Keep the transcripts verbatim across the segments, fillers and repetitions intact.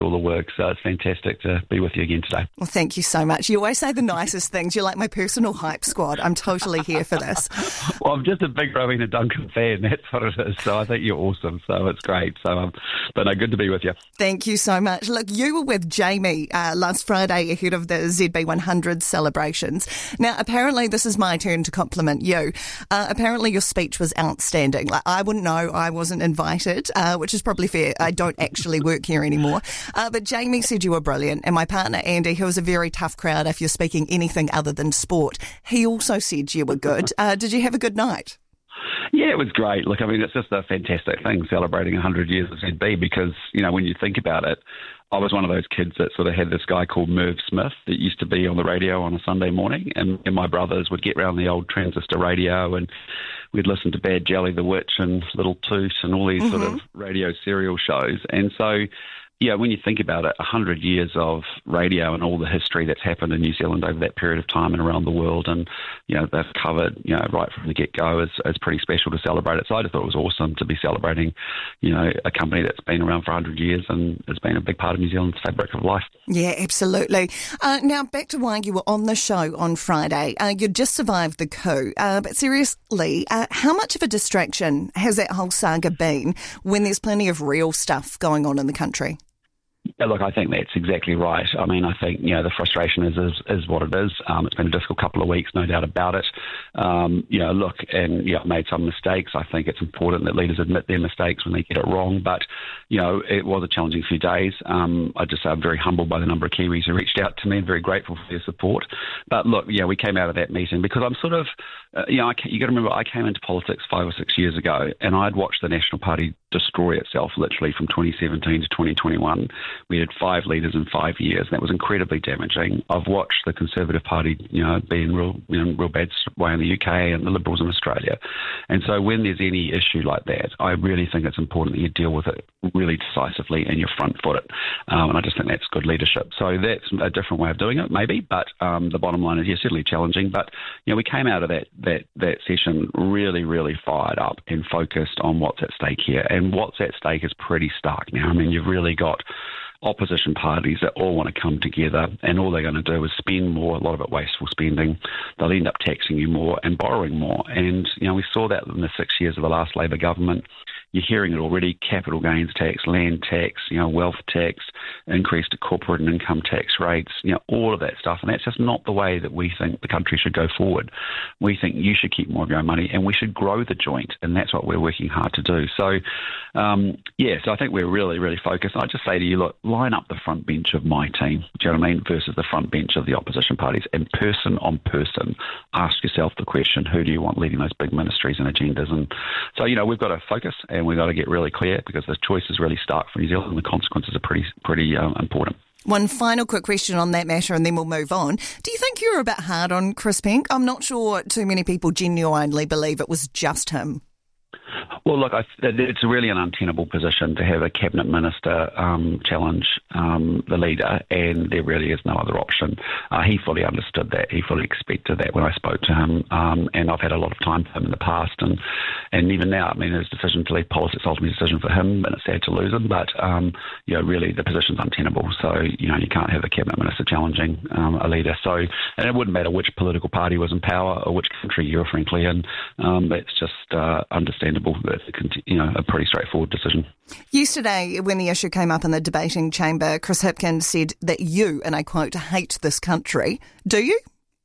all the work. So it's fantastic to be with you again today. Well, thank you so much. You always say the nicest things. You're like my personal hype squad. I'm totally here for this. Well, I'm just a big Rowena Duncan fan. That's what it is. So I think you're awesome. So it's great. So, um, but no, good to be with you. Thank you so much. Look, you were with Jamie uh, last Friday ahead of the Z B one hundred celebrations. Now, apparently, this is my turn to compliment you. Uh, apparently, your speech was outstanding. Like, I wouldn't know. I wasn't invited, uh, which is probably fair. I don't actually work here anymore. Uh, but Jamie said you were brilliant. And my partner, Andy, who was a very tough crowd if you're speaking anything other than sport, he also said you were good. Uh, did you have a good night? Yeah, it was great. Look, I mean, it's just a fantastic thing celebrating one hundred years of Z B because, you know, when you think about it, I was one of those kids that sort of had this guy called Merv Smith that used to be on the radio on a Sunday morning, and, and my brothers would get round the old transistor radio and we'd listen to Bad Jelly the Witch and Little Toot and all these mm-hmm. sort of radio serial shows. And so, yeah, when you think about it, one hundred years of radio and all the history that's happened in New Zealand over that period of time and around the world, and, you know, they've covered, you know, right from the get-go is, is pretty special to celebrate it. So I just thought it was awesome to be celebrating, you know, a company that's been around for one hundred years and has been a big part of New Zealand's fabric of life. Yeah, absolutely. Uh, now, back to why you were on the show on Friday. Uh, you just survived the coup, uh, but seriously, uh, how much of a distraction has that whole saga been when there's plenty of real stuff going on in the country? Yeah, look, I think that's exactly right. I mean, I think, you know, the frustration is is, is what it is. Um, it's been a difficult couple of weeks, no doubt about it. Um, you know, look, and, you know, I've made some mistakes. I think it's important that leaders admit their mistakes when they get it wrong. But, you know, it was a challenging few days. Um, I just say I'm very humbled by the number of Kiwis who reached out to me and very grateful for their support. But, look, yeah, we came out of that meeting because I'm sort of, uh, you know, I, you got to remember I came into politics five or six years ago and I'd watched the National Party destroy itself literally from twenty seventeen to twenty twenty-one. We had five leaders in five years. That was incredibly damaging. I've watched the Conservative Party, you know, be in real, you know, real bad way in the U K and the Liberals in Australia. And so when there's any issue like that, I really think it's important that you deal with it really decisively and you're front-footed. Um, and I just think that's good leadership. So that's a different way of doing it, maybe. But um, the bottom line is, yeah, certainly challenging. But, you know, we came out of that that that session really, really fired up and focused on what's at stake here. And what's at stake is pretty stark now. I mean, you've really got opposition parties that all want to come together and all they're going to do is spend more, a lot of it wasteful spending. They'll end up taxing you more and borrowing more. And, you know, we saw that in the six years of the last Labor government. You're hearing it already, capital gains tax, land tax, you know, wealth tax, increase to corporate and income tax rates, you know, all of that stuff. And that's just not the way that we think the country should go forward. We think you should keep more of your own money and we should grow the joint. And that's what we're working hard to do. So, um, yeah, so I think we're really, really focused. I just say to you, look, line up the front bench of my team, do you know what I mean, versus the front bench of the opposition parties. And person on person, ask yourself the question, who do you want leading those big ministries and agendas? And so, you know, we've got to focus and we've got to get really clear because the choice is really stark for New Zealand and the consequences are pretty pretty um, important. One final quick question on that matter and then we'll move on. Do you think you were a bit hard on Chris Penk? I'm not sure too many people genuinely believe it was just him. Well, look, I, it's really an untenable position to have a cabinet minister um, challenge um, the leader, and there really is no other option. Uh, he fully understood that. He fully expected that when I spoke to him, um, and I've had a lot of time for him in the past, and, and even now, I mean, his decision to leave politics, ultimately a decision for him, and it's sad to lose him, but, um, you know, really the position's untenable. So, you know, you can't have a cabinet minister challenging um, a leader. So, and it wouldn't matter which political party was in power or which country you were frankly in. Um, it's just uh, understandable. It's a, you know, a pretty straightforward decision. Yesterday, when the issue came up in the debating chamber, Chris Hipkins said that you, and I quote, hate this country. Do you?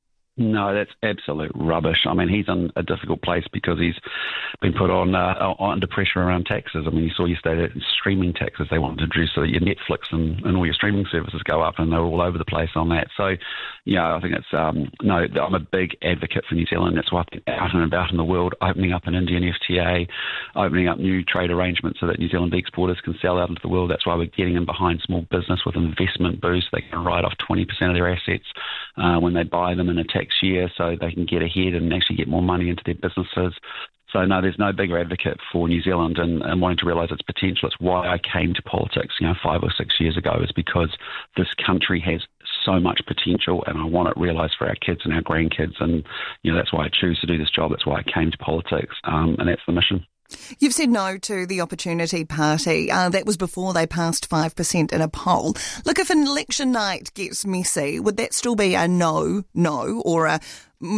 No, that's absolute rubbish. I mean, he's in a difficult place because he's been put on uh, under pressure around taxes. I mean, you saw yesterday that streaming taxes they wanted to introduce so that your Netflix and, and all your streaming services go up, and they're all over the place on that. So, you know, I think it's, um, no, I'm a big advocate for New Zealand. That's why I've been out and about in the world, opening up an Indian F T A, opening up new trade arrangements so that New Zealand exporters can sell out into the world. That's why we're getting in behind small business with investment boost. They can write off twenty percent of their assets uh, when they buy them in a tax year so they can get ahead and actually get more money into their businesses. So, no, there's no bigger advocate for New Zealand and, and wanting to realise its potential. It's why I came to politics, you know, five or six years ago, is because this country has so much potential and I want it realised for our kids and our grandkids. And, you know, that's why I choose to do this job. That's why I came to politics. Um, and that's the mission. You've said no to the Opportunity Party. Uh, that was before they passed five percent in a poll. Look, if an election night gets messy, would that still be a no, no, or a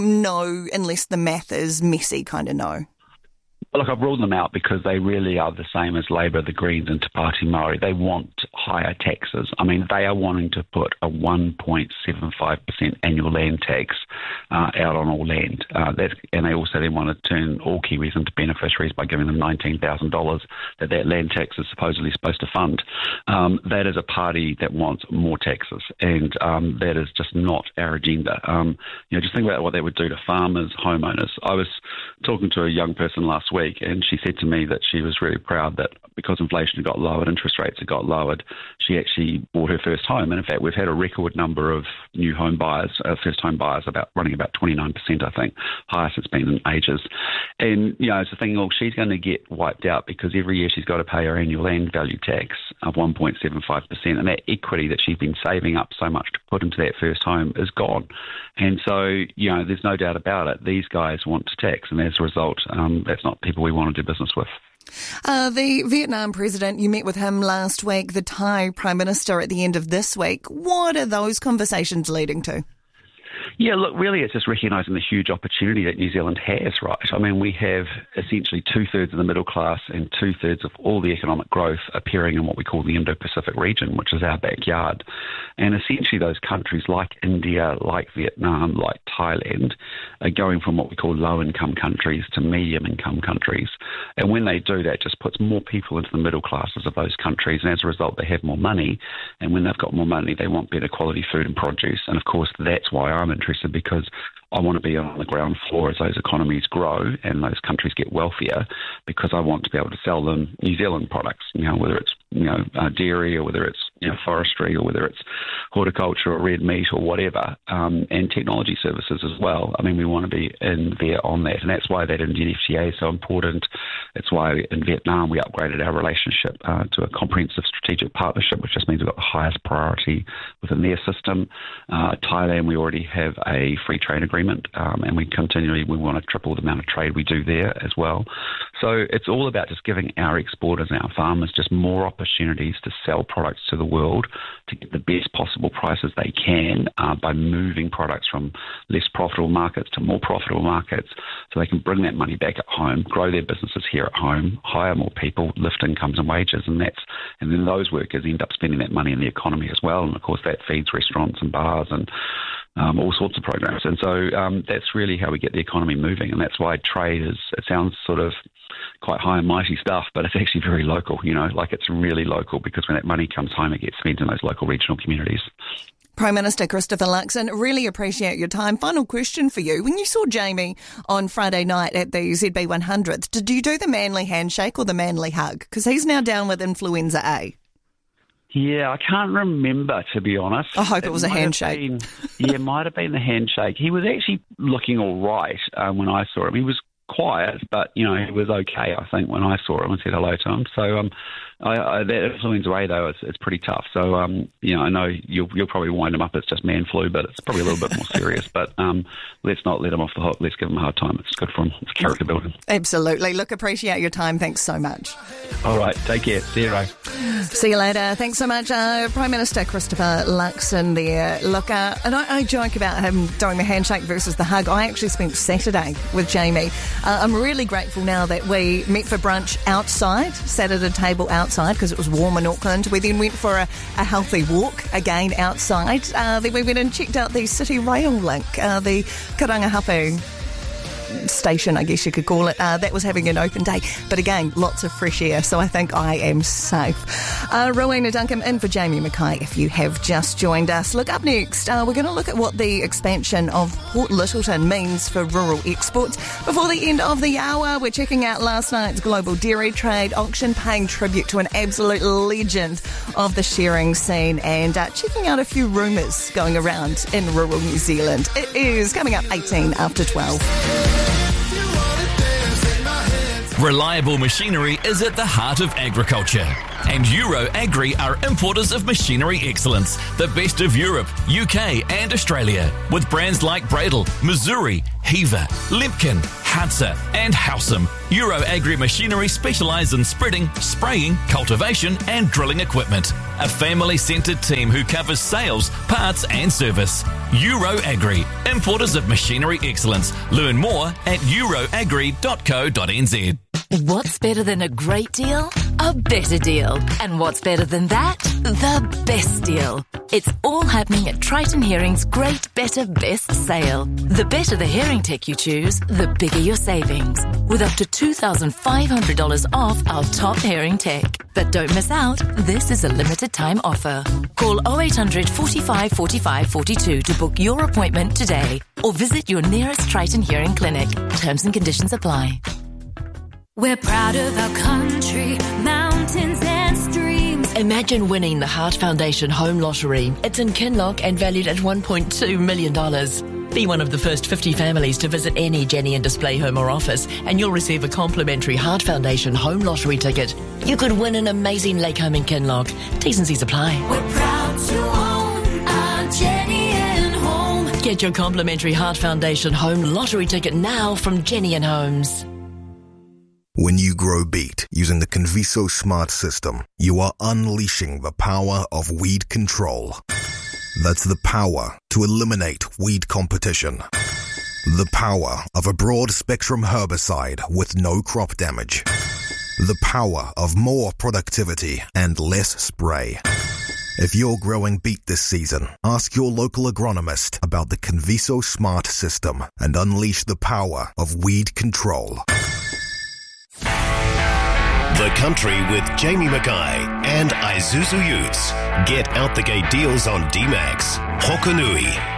no unless the math is messy kind of no? Look, I've ruled them out because they really are the same as Labour, the Greens and Te Pāti Māori. They want higher taxes. I mean, they are wanting to put a one point seven five percent annual land tax uh, out on all land. Uh, that, and they also then want to turn all Kiwis into beneficiaries by giving them nineteen thousand dollars that that land tax is supposedly supposed to fund. Um, that is a party that wants more taxes, and um, that is just not our agenda. Um, you know, just think about what that would do to farmers, homeowners. I was talking to a young person last week, and she said to me that she was really proud that because inflation had got lowered, interest rates had got lowered, she actually bought her first home. And in fact, we've had a record number of new home buyers, uh, first home buyers, about running about twenty-nine percent, I think, highest it's been in ages. And, you know, it's the thing, well, she's going to get wiped out because every year she's got to pay her annual land value tax of one point seven five percent. And that equity that she's been saving up so much to put into that first home is gone. And so, you know, there's no doubt about it. These guys want to tax, and as a result, um, that's not people we want to do business with. Uh, the Vietnam president, you met with him last week, the Thai Prime Minister at the end of this week. What are those conversations leading to? Yeah, look, really it's just recognising the huge opportunity that New Zealand has, right? I mean, we have essentially two-thirds of the middle class and two-thirds of all the economic growth appearing in what we call the Indo-Pacific region, which is our backyard. And essentially those countries like India, like Vietnam, like Thailand are going from what we call low-income countries to medium-income countries. And when they do that, it just puts more people into the middle classes of those countries. And as a result, they have more money. And when they've got more money, they want better quality food and produce. And of course, that's why I'm interested, because I want to be on the ground floor as those economies grow and those countries get wealthier, because I want to be able to sell them New Zealand products, you know, whether it's, you know, uh, dairy or whether it's, you know, forestry or whether it's horticulture or red meat or whatever, um, and technology services as well. I mean, we want to be in there on that, and that's why that Indian F T A is so important. It's why in Vietnam we upgraded our relationship uh, to a comprehensive strategic partnership, which just means we've got the highest priority within their system. Uh, Thailand, we already have a free trade agreement, um, and we continually we want to triple the amount of trade we do there as well. So it's all about just giving our exporters and our farmers just more opportunities to sell products to the world, to get the best possible prices they can uh, by moving products from less profitable markets to more profitable markets, so they can bring that money back at home, grow their businesses here at home, hire more people, lift incomes and wages, and that's and then those workers end up spending that money in the economy as well. And of course that feeds restaurants and bars and Um, all sorts of programs. And so um, that's really how we get the economy moving. And that's why trade is, it sounds sort of quite high and mighty stuff, but it's actually very local, you know, like it's really local, because when that money comes home, it gets spent in those local regional communities. Prime Minister Christopher Luxon, really appreciate your time. Final question for you. When you saw Jamie on Friday night at the Z B one hundredth, did you do the manly handshake or the manly hug? Because he's now down with influenza A. Yeah, I can't remember, to be honest. I hope it, it was a handshake. Been, yeah, it might have been the handshake. He was actually looking all right um, when I saw him. He was quiet, but, you know, he was okay, I think, when I saw him and said hello to him. So um, I, I, that influenza A, though, it's, it's pretty tough. So, um, you know, I know you'll, you'll probably wind him up it's just man flu, but it's probably a little bit more serious. But um, let's not let him off the hook. Let's give him a hard time. It's good for him. It's character building. Absolutely. Look, appreciate your time. Thanks so much. All right. Take care. See you, Ray. See you later. Thanks so much, uh, Prime Minister Christopher Luxon there. Look, uh, and I, I joke about him doing the handshake versus the hug. I actually spent Saturday with Jamie. Uh, I'm really grateful now that we met for brunch outside, sat at a table outside because it was warm in Auckland. We then went for a, a healthy walk, again outside. Uh, then we went and checked out the City Rail link, uh, the Karangahape station, I guess you could call it, uh, that was having an open day. But again, lots of fresh air, so I think I am safe. Uh, Rowena Duncan in for Jamie Mackay if you have just joined us. Look, up next, uh, we're going to look at what the expansion of Port Lyttelton means for rural exports. Before the end of the hour, we're checking out last night's global dairy trade auction, paying tribute to an absolute legend of the shearing scene, and uh, checking out a few rumours going around in rural New Zealand. It is coming up eighteen after twelve. Reliable machinery is at the heart of agriculture. And Euro Agri are importers of machinery excellence, the best of Europe, U K and Australia, with brands like Bradle, Missouri, Heaver, Limpkin, Hansa and Howsam, Euro Agri Machinery specialise in spreading, spraying, cultivation and drilling equipment. A family-centred team who covers sales, parts and service. Euro Agri, importers of machinery excellence. Learn more at euro agri dot co dot n z. What's better than a great deal? A better deal. And what's better than that? The best deal. It's all happening at Triton Hearing's Great Better Best sale. The better the hearing tech you choose, the bigger your savings. With up to two thousand five hundred dollars off our top hearing tech. But don't miss out, this is a limited time offer. Call oh eight hundred, forty-five, forty-five, forty-two to book your appointment today. Or visit your nearest Triton Hearing clinic. Terms and conditions apply. We're proud of our country, mountains and streams. Imagine winning the Heart Foundation Home Lottery. It's in Kinloch and valued at one point two million dollars. Be one of the first fifty families to visit any Jenny and Display home or office, and you'll receive a complimentary Heart Foundation Home Lottery ticket. You could win an amazing lake home in Kinloch. T's and C's apply. We're proud to own our Jenny and Home. Get your complimentary Heart Foundation Home Lottery ticket now from Jenny and Homes. When you grow beet using the Conviso Smart System, you are unleashing the power of weed control. That's the power to eliminate weed competition. The power of a broad-spectrum herbicide with no crop damage. The power of more productivity and less spray. If you're growing beet this season, ask your local agronomist about the Conviso Smart System and unleash the power of weed control. The Country with Jamie Mackay and Isuzu Utes. Get out the gate deals on D-Max. Hokanui.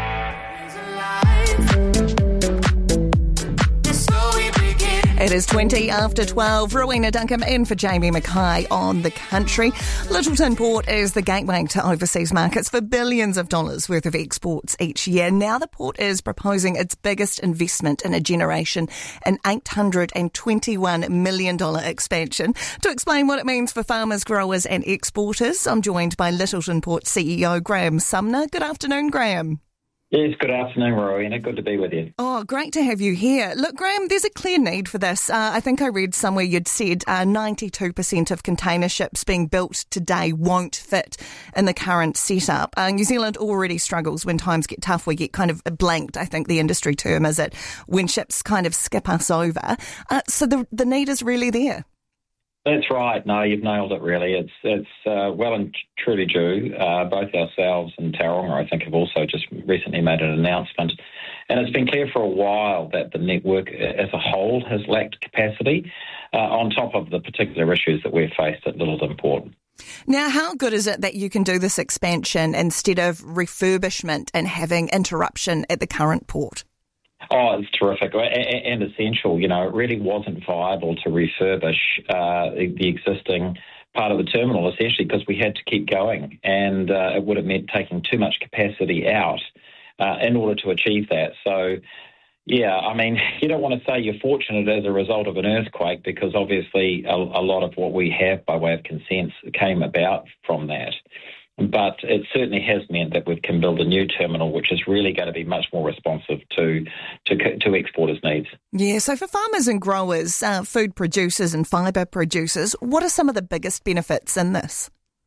It is twenty after twelve. Rowena Duncan in for Jamie Mackay on The Country. Lyttelton Port is the gateway to overseas markets for billions of dollars worth of exports each year. Now the port is proposing its biggest investment in a generation, an eight hundred twenty-one million dollars expansion. To explain what it means for farmers, growers and exporters, I'm joined by Lyttelton Port C E O Graham Sumner. Good afternoon, Graham. Yes, good afternoon, Rowena. Good to be with you. Oh, great to have you here. Look, Graham, there's a clear need for this. Uh, I think I read somewhere you'd said uh, ninety-two percent of container ships being built today won't fit in the current setup. Uh, New Zealand already struggles when times get tough. We get kind of blanked, I think the industry term is it, when ships kind of skip us over. Uh, so the the need is really there. That's right. No, you've nailed it, really. It's it's uh, well and truly due. Uh, both ourselves and Tauranga, I think, have also just recently made an announcement. And it's been clear for a while that the network as a whole has lacked capacity, uh, on top of the particular issues that we've faced at Lyttelton Port. Now, how good is it that you can do this expansion instead of refurbishment and having interruption at the current port? Oh, it's terrific and essential. You know, it really wasn't viable to refurbish uh, the existing part of the terminal, essentially, because we had to keep going, and uh, it would have meant taking too much capacity out uh, in order to achieve that. So, yeah, I mean, you don't want to say you're fortunate as a result of an earthquake, because obviously a, a lot of what we have by way of consents came about from that. But it certainly has meant that we can build a new terminal, which is really going to be much more responsive to to, to exporters' needs. Yeah, so for farmers and growers, uh, food producers and fibre producers, what are some of the biggest benefits in this?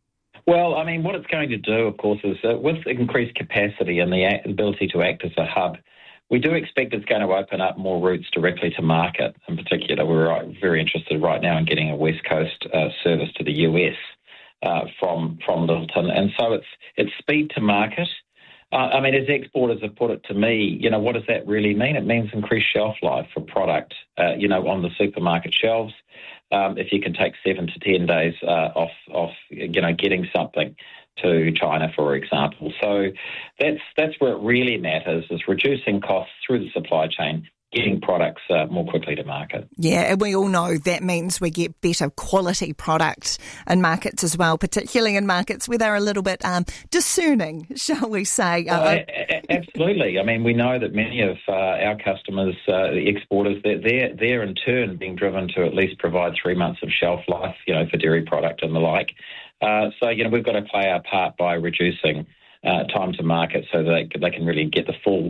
Well, I mean, what it's going to do, of course, is uh, with increased capacity and the ability to act as a hub, we do expect it's going to open up more routes directly to market. In particular, we're very interested right now in getting a West Coast uh, service to the U S. Uh, from from Lyttelton, and so it's it's speed to market. Uh, I mean, as exporters have put it to me, you know, what does that really mean? It means increased shelf life for product, uh, you know, on the supermarket shelves. Um, if you can take seven to ten days uh, off off, you know, getting something to China, for example. So that's that's where it really matters, is reducing costs through the supply chain, getting products uh, more quickly to market. Yeah, and we all know that means we get better quality product in markets as well, particularly in markets where they're a little bit um, discerning, shall we say. Uh, uh, a- absolutely. I mean, we know that many of uh, our customers, uh, the exporters, they're, they're, they're in turn being driven to at least provide three months of shelf life, you know, for dairy product and the like. Uh, so, you know, we've got to play our part by reducing uh, time to market so that they, they can really get the full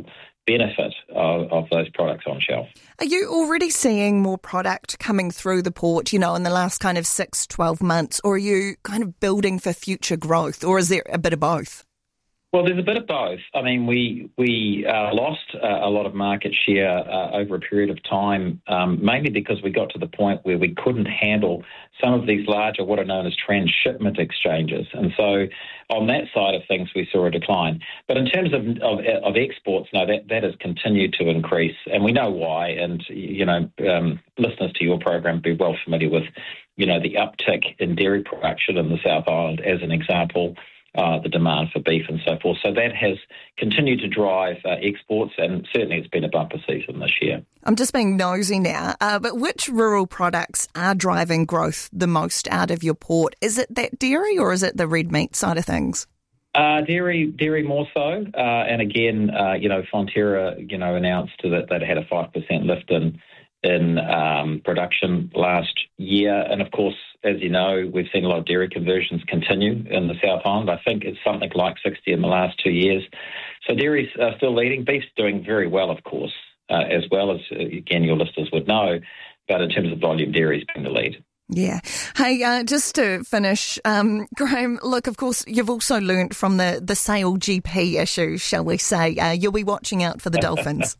benefit of, of those products on shelf. Are you already seeing more product coming through the port, you know, in the last kind of six, twelve months, or are you kind of building for future growth, or is there a bit of both? Well, there's a bit of both. I mean, we we uh, lost uh, a lot of market share uh, over a period of time, um, mainly because we got to the point where we couldn't handle some of these larger, what are known as transshipment exchanges. And so on that side of things, we saw a decline. But in terms of, of, of exports, no, that, that has continued to increase. And we know why. And, you know, um, listeners to your program be well familiar with, you know, the uptick in dairy production in the South Island as an example. Uh, the demand for beef and so forth. So that has continued to drive uh, exports, and certainly it's been a bumper season this year. I'm just being nosy now, uh, but which rural products are driving growth the most out of your port? Is it that dairy or is it the red meat side of things? Uh, dairy, dairy more so. Uh, and again, uh, you know, Fonterra, you know, announced that they'd had a five percent lift in in um, production last year. And of course, as you know, we've seen a lot of dairy conversions continue in the South Island. I think it's something like sixty in the last two years. So dairy's uh, still leading. Beef's doing very well, of course, uh, as well as, uh, again, your listeners would know. But in terms of volume, dairy's been the lead. Yeah. Hey, uh, just to finish, um, Graham, look, of course, you've also learnt from the, the sale G P issue, shall we say. Uh, you'll be watching out for the dolphins.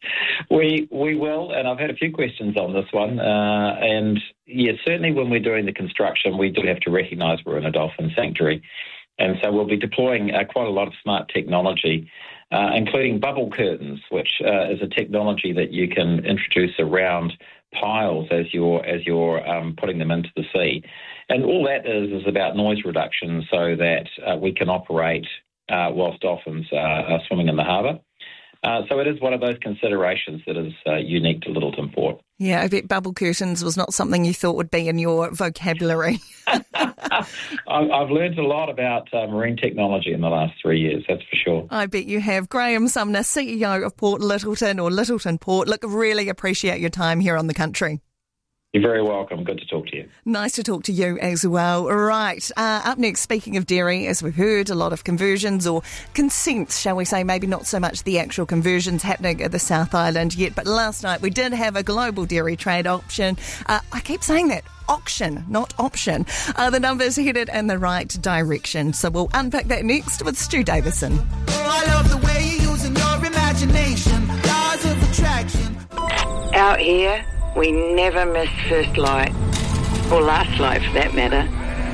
We we will, and I've had a few questions on this one. Uh, and, yeah, certainly when we're doing the construction, we do have to recognise we're in a dolphin sanctuary. And so we'll be deploying uh, quite a lot of smart technology, uh, including bubble curtains, which uh, is a technology that you can introduce around piles as you're, as you're um, putting them into the sea. And all that is is about noise reduction so that uh, we can operate uh, whilst dolphins uh, are swimming in the harbour. Uh, so it is one of those considerations that is uh, unique to Littleton Port. Yeah, I bet bubble curtains was not something you thought would be in your vocabulary. I've learned a lot about uh, marine technology in the last three years, that's for sure. I bet you have. Graham Sumner, C E O of Port Littleton or Littleton Port. Look, really appreciate your time here on The Country. You're very welcome. Good to talk to you. Nice to talk to you as well. Right. Uh, up next, speaking of dairy, as we've heard, a lot of conversions or consents, shall we say, maybe not so much the actual conversions happening at the South Island yet. But last night we did have a global dairy trade option. Uh, I keep saying that. Auction, not option. Uh, the numbers headed in the right direction. So we'll unpack that next with Stu Davison. Oh, I love the way you're using your imagination. Laws of attraction. Out here, we never miss first light, or last light for that matter.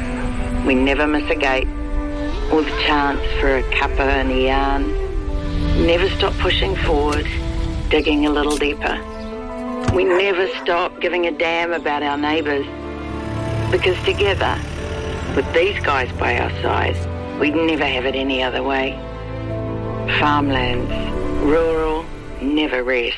We never miss a gate, or the chance for a cuppa and a yarn. Never stop pushing forward, digging a little deeper. We never stop giving a damn about our neighbours, because together, with these guys by our side, we'd never have it any other way. Farmlands, rural, never rests.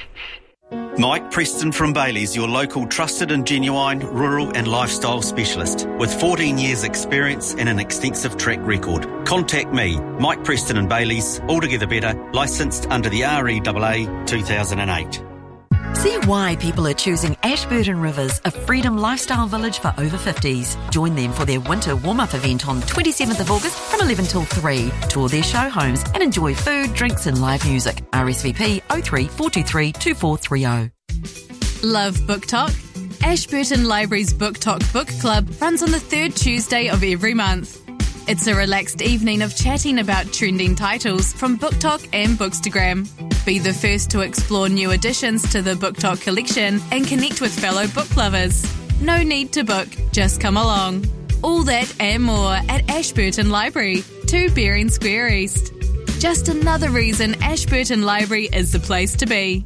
Mike Preston from Bailey's, your local trusted and genuine rural and lifestyle specialist with fourteen years experience and an extensive track record. Contact me, Mike Preston and Bailey's, altogether better, licensed under the R E A A two thousand eight. See why people are choosing Ashburton Rivers, a freedom lifestyle village for over fifties. Join them for their winter warm-up event on twenty-seventh of August from eleven till three. Tour their show homes and enjoy food, drinks and live music. R S V P oh three four two three two four three oh. Love Book Talk? Ashburton Library's Book Talk Book Club runs on the third Tuesday of every month. It's a relaxed evening of chatting about trending titles from Book Talk and Bookstagram. Be the first to explore new additions to the Book Talk collection and connect with fellow book lovers. No need to book, just come along. All that and more at Ashburton Library, two Bering Square East. Just another reason Ashburton Library is the place to be.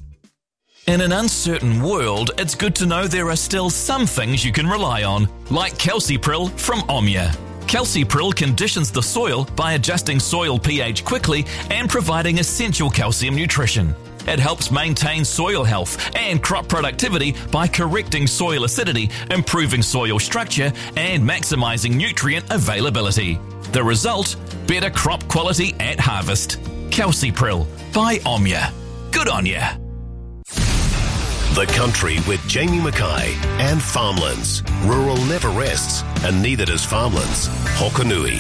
In an uncertain world, it's good to know there are still some things you can rely on, like Calcipril from Omnia. Calcipril conditions the soil by adjusting soil pH quickly and providing essential calcium nutrition. It helps maintain soil health and crop productivity by correcting soil acidity, improving soil structure, and maximizing nutrient availability. The result? Better crop quality at harvest. Calcipril by Omnia. Good on ya. The Country with Jamie Mackay and Farmlands. Rural never rests, and neither does Farmlands. Hokanui.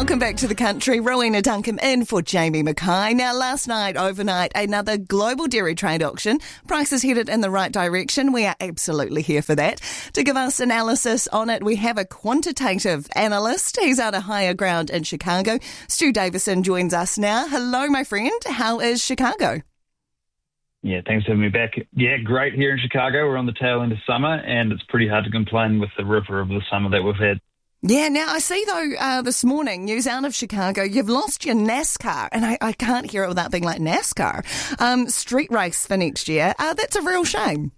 Welcome back to the country. Rowena Duncan in for Jamie Mackay. Now, last night, overnight, another global dairy trade auction. Prices headed in the right direction. We are absolutely here for that. To give us analysis on it, we have a quantitative analyst. He's out of Higher Ground in Chicago. Stu Davison joins us now. Hello, my friend. How is Chicago? Yeah, thanks for having me back. Yeah, great here in Chicago. We're on the tail end of summer, and it's pretty hard to complain with the river of the summer that we've had. Yeah, now I see though uh, this morning, news out of Chicago, you've lost your NASCAR, and I, I can't hear it without being like NASCAR. Um, street race for next year. Uh, that's a real shame.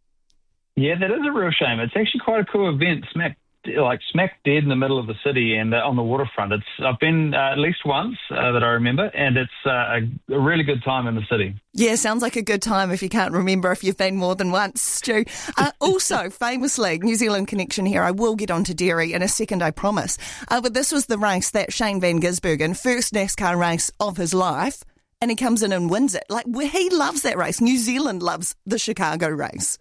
Yeah, that is a real shame. It's actually quite a cool event, smack like smack dead in the middle of the city and uh, on the waterfront. It's I've been uh, at least once uh, that I remember, and it's uh, a, a really good time in the city. Yeah, sounds like a good time if you can't remember if you've been more than once, Stu. Uh, also, famously, New Zealand connection here. I will get on to dairy in a second, I promise. Uh, but this was the race that Shane Van Gisbergen, first NASCAR race of his life, and he comes in and wins it. Like, he loves that race. New Zealand loves the Chicago race.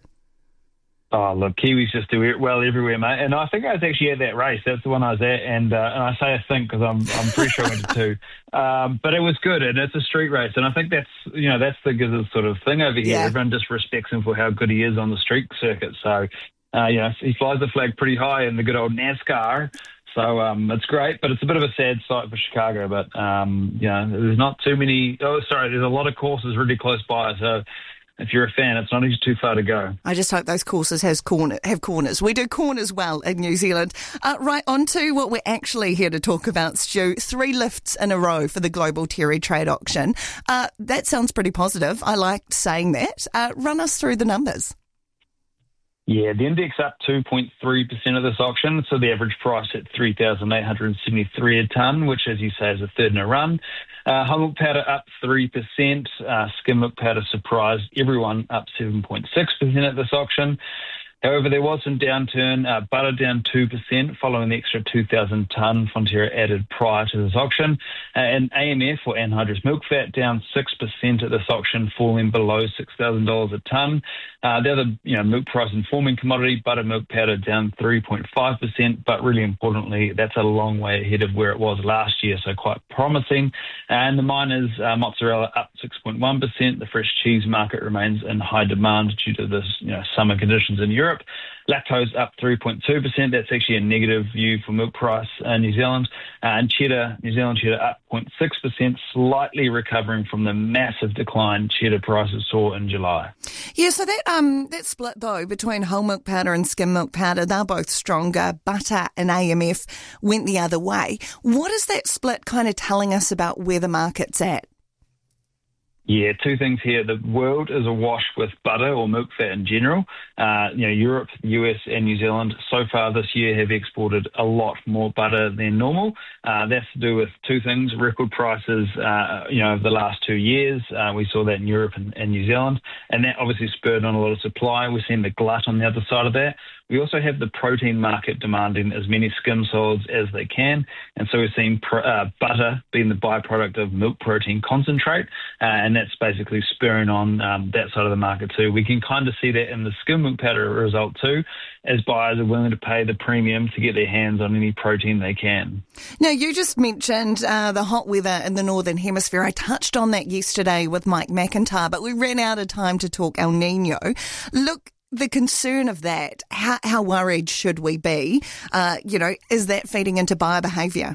Oh, look, Kiwis just do it well everywhere, mate. And I think I was actually at that race. That's the one I was at. And uh, and I say I think because I'm I'm pretty sure I went to two. Um, but it was good, and it's a street race. And I think that's, you know, that's the Gizzard sort of thing over here. Yeah. Everyone just respects him for how good he is on the street circuit. So, uh, you know, he flies the flag pretty high in the good old NASCAR. So um, it's great, but it's a bit of a sad sight for Chicago. But, um, you know, there's not too many – oh, sorry, there's a lot of courses really close by. So if you're a fan, it's not even too far to go. I just hope those courses has corner, have corners. We do corners well in New Zealand. Uh, right, on to what we're actually here to talk about, Stu. Three lifts in a row for the Global Dairy Trade Auction. Uh, that sounds pretty positive. I liked saying that. Uh, run us through the numbers. Yeah, the index up two point three percent of this auction, so the average price at three thousand eight hundred seventy-three a tonne, which, as you say, is a third in a run. Uh, whole milk powder up three percent. Uh, skim milk powder surprised everyone, up seven point six percent at this auction. However, there was some downturn. Uh, butter down two percent following the extra two thousand tonne Fonterra added prior to this auction. Uh, and A M F, or anhydrous milk fat, down six percent at this auction, falling below six thousand dollars a tonne. Uh, the other, you know, milk price informing commodity, buttermilk powder, down three point five percent, but really importantly, that's a long way ahead of where it was last year, so quite promising. And the miners, uh, mozzarella up six point one percent. The fresh cheese market remains in high demand due to this, you know, summer conditions in Europe. Lactose up three point two percent. That's actually a negative view for milk price in New Zealand. Uh, and cheddar, New Zealand cheddar up zero point six percent, slightly recovering from the massive decline cheddar prices saw in July. Yeah, so that um that split, though, between whole milk powder and skim milk powder, they're both stronger. Butter and A M F went the other way. What is that split kind of telling us about where the market's at? Yeah, two things here. The world is awash with butter or milk fat in general. Uh, you know, Europe, the U S and New Zealand so far this year have exported a lot more butter than normal. Uh, that's to do with two things: record prices, uh, you know, over the last two years. Uh, we saw that in Europe and, and New Zealand, and that obviously spurred on a lot of supply. We're seeing the glut on the other side of that. We also have the protein market demanding as many skim solids as they can, and so we're seeing pr- uh, butter being the byproduct of milk protein concentrate, uh, and that's basically spurring on um, that side of the market too. We can kind of see that in the skim milk powder result too, as buyers are willing to pay the premium to get their hands on any protein they can. Now, you just mentioned uh, the hot weather in the Northern Hemisphere. I touched on that yesterday with Mike McIntyre, but we ran out of time to talk El Nino. Look, the concern of that, how, how worried should we be? Uh, you know, is that feeding into buyer behaviour?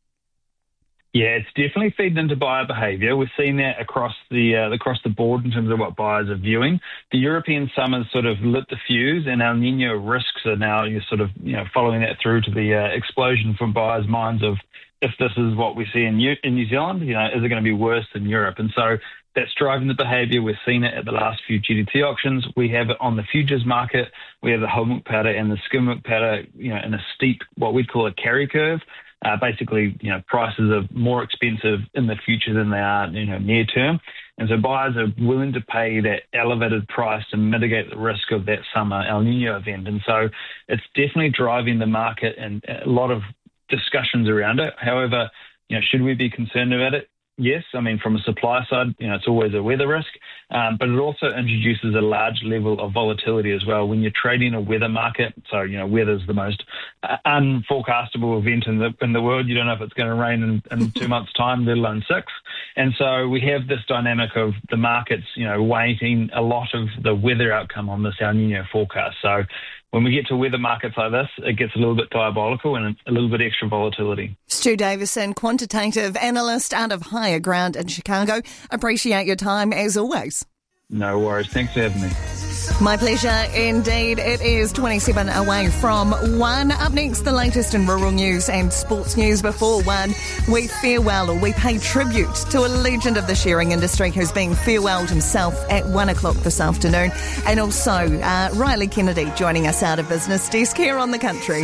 Yeah, it's definitely feeding into buyer behaviour. We're seeing that across the uh, across the board in terms of what buyers are viewing. The European summer's sort of lit the fuse, and El Nino risks are now you're sort of you know following that through to the uh, explosion from buyers' minds of if this is what we see in New, in New Zealand, you know, is it going to be worse than Europe? And so that's driving the behaviour. We've seen it at the last few G D T auctions. We have it on the futures market. We have the whole milk powder and the skim milk powder, you know, in a steep, what we'd call a carry curve. Uh, basically, you know, prices are more expensive in the future than they are, you know, near term. And so buyers are willing to pay that elevated price to mitigate the risk of that summer El Nino event. And so it's definitely driving the market and a lot of discussions around it. However, you know, should we be concerned about it? yes. I mean, from a supply side, you know, it's always a weather risk, um, but it also introduces a large level of volatility as well. When you're trading a weather market, so, you know, weather's the most uh, unforecastable event in the in the world. You don't know if it's going to rain in, in two months' time, let alone six. And so we have this dynamic of the markets, you know, weighting a lot of the weather outcome on this El Nino forecast. So when we get to weather markets like this, it gets a little bit diabolical and a little bit extra volatility. Stu Davison, quantitative analyst out of Higher Ground in Chicago. Appreciate your time as always. No worries. Thanks for having me. My pleasure indeed. It is twenty-seven away from one. Up next, the latest in rural news and sports news. Before one, we farewell or we pay tribute to a legend of the shearing industry who's being farewelled himself at one o'clock this afternoon. And also uh, Riley Kennedy joining us out of business desk here on The Country.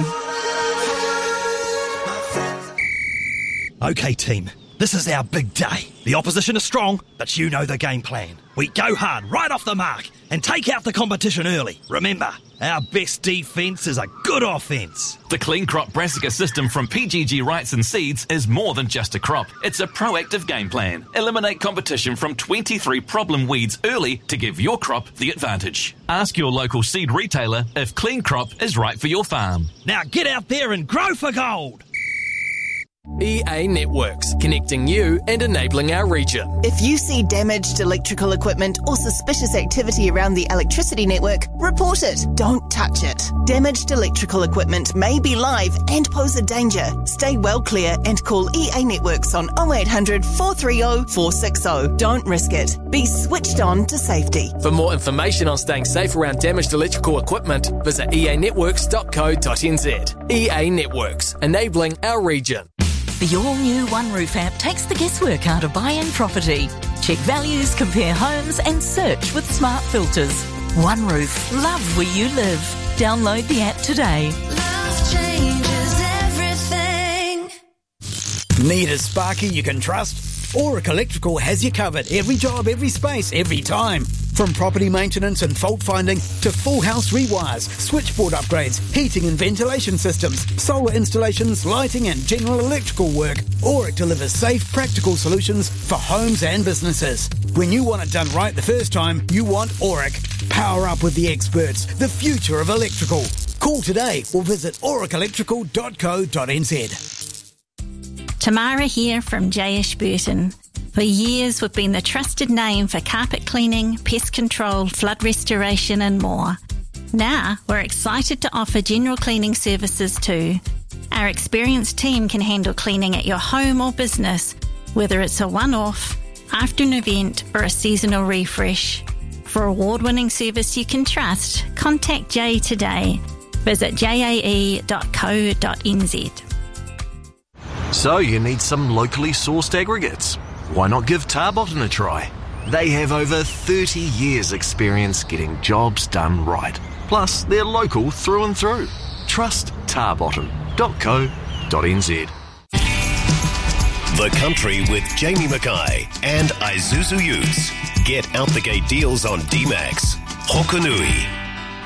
OK, team. This is our big day. The opposition is strong, but you know the game plan. We go hard, right off the mark, and take out the competition early. Remember, our best defence is a good offence. The Clean Crop Brassica system from P G G Wrights and Seeds is more than just a crop. It's a proactive game plan. Eliminate competition from twenty-three problem weeds early to give your crop the advantage. Ask your local seed retailer if Clean Crop is right for your farm. Now get out there and grow for gold. E A Networks, connecting you and enabling our region. If you see damaged electrical equipment or suspicious activity around the electricity network, report it. Don't touch it. Damaged electrical equipment may be live and pose a danger. Stay well clear and call E A Networks on oh eight hundred, four three oh, four six oh. Don't risk it. Be switched on to safety. For more information on staying safe around damaged electrical equipment, visit e a networks dot co dot n z. E A Networks, enabling our region. The all-new One Roof app takes the guesswork out of buying property. Check values, compare homes and search with smart filters. One Roof. Love where you live. Download the app today. Love changes everything. Need a sparky you can trust? Auric Electrical has you covered. Every job, every space, every time. From property maintenance and fault finding to full house rewires, switchboard upgrades, heating and ventilation systems, solar installations, lighting and general electrical work, Auric delivers safe, practical solutions for homes and businesses. When you want it done right the first time, you want Auric. Power up with the experts, the future of electrical. Call today or visit auric electrical dot co dot n z. Tamara here from J Ashburton. For years, we've been the trusted name for carpet cleaning, pest control, flood restoration and more. Now, we're excited to offer general cleaning services too. Our experienced team can handle cleaning at your home or business, whether it's a one-off, after an event or a seasonal refresh. For award-winning service you can trust, contact Jay today. Visit j a e dot co dot n z. So you need some locally sourced aggregates. Why not give Tarbotton a try? They have over thirty years experience getting jobs done right. Plus, they're local through and through. Trust tarbotton dot co dot n z. The Country with Jamie Mackay and Isuzu Utes. Get out the gate deals on D-Max. Hokanui.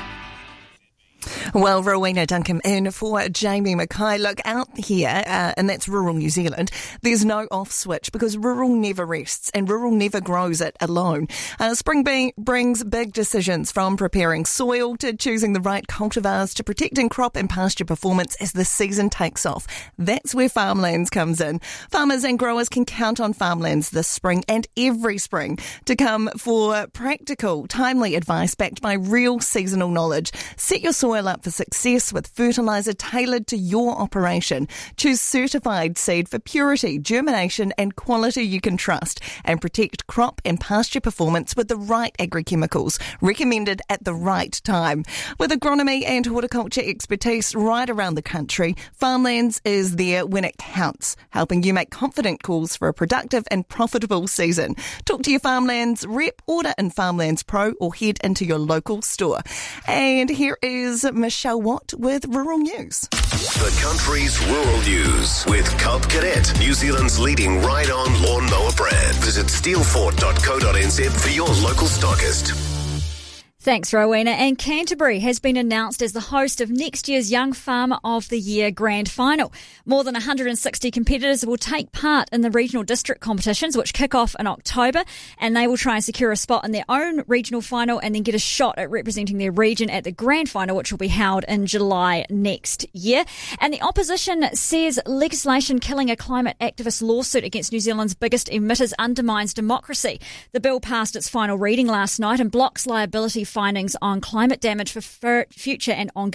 Well, Rowena Duncan in for Jamie Mackay. Look, out here, uh, and that's rural New Zealand, there's no off switch because rural never rests and rural never grows it alone. Uh, spring be- brings big decisions from preparing soil to choosing the right cultivars to protecting crop and pasture performance as the season takes off. That's where Farmlands comes in. Farmers and growers can count on Farmlands this spring and every spring to come for practical, timely advice backed by real seasonal knowledge. Set your soil up for success with fertiliser tailored to your operation. Choose certified seed for purity, germination and quality you can trust, and protect crop and pasture performance with the right agri-chemicals recommended at the right time. With agronomy and horticulture expertise right around the country, Farmlands is there when it counts, helping you make confident calls for a productive and profitable season. Talk to your Farmlands rep, order in Farmlands Pro or head into your local store. And here is Michelle Watt with Rural News. The Country's Rural News with Cub Cadet, New Zealand's leading ride-on lawnmower brand. Visit steelfort dot co dot n z for your local stockist. Thanks, Rowena. And Canterbury has been announced as the host of next year's Young Farmer of the Year Grand Final. More than one hundred sixty competitors will take part in the regional district competitions, which kick off in October, and they will try and secure a spot in their own regional final and then get a shot at representing their region at the grand final, which will be held in July next year. And the opposition says legislation killing a climate activist lawsuit against New Zealand's biggest emitters undermines democracy. The bill passed its final reading last night and blocks liability findings on climate damage for future and ongoing